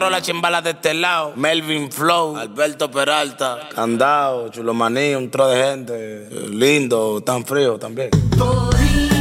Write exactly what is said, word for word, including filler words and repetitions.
La chimbala de este lado, Melvin Flow, Alberto Peralta, Candao, Chulo Maní, un tro de gente, lindo, tan frío también.